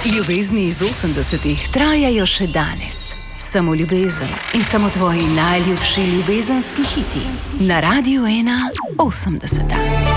Ljubezni iz 80-ih trajajo še danes. Samo ljubezen in samo tvoji najljubši ljubezenski hiti. Na Radiu 1 80.